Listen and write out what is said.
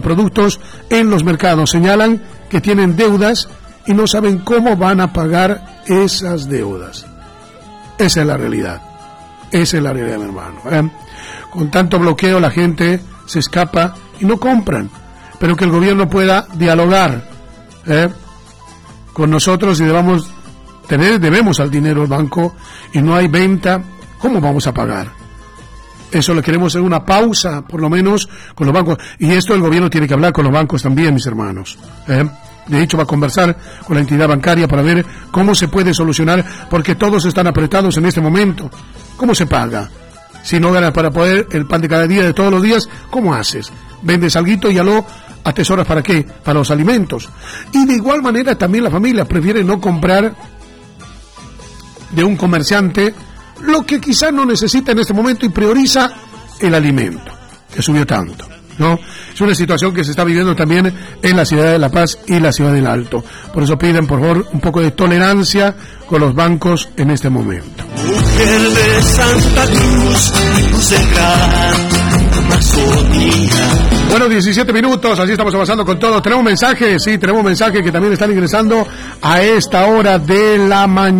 productos en los mercados. Señalan que tienen deudas y no saben cómo van a pagar esas deudas. Esa es la realidad. Esa es la realidad, mi hermano. Con tanto bloqueo la gente se escapa y no compran. Pero que el gobierno pueda dialogar con nosotros y debemos al dinero al banco y no hay venta. ¿Cómo vamos a pagar? Eso le queremos hacer una pausa, por lo menos, con los bancos. Y esto el gobierno tiene que hablar con los bancos también, mis hermanos. De hecho, va a conversar con la entidad bancaria para ver cómo se puede solucionar, porque todos están apretados en este momento. ¿Cómo se paga? Si no ganas para poder el pan de cada día, de todos los días, ¿cómo haces? Vendes alguito y ya lo atesoras, ¿para qué? Para los alimentos. Y de igual manera también la familia prefiere no comprar de un comerciante lo que quizás no necesita en este momento y prioriza el alimento, que subió tanto, ¿no? Es una situación que se está viviendo también en la ciudad de La Paz y la ciudad del Alto. Por eso piden, por favor, un poco de tolerancia con los bancos en este momento. Mujer de Santa Cruz, luz del gran Amazonía. Bueno, 17 minutos, así estamos avanzando con todo. Tenemos mensajes, sí, tenemos mensajes que también están ingresando a esta hora de la mañana.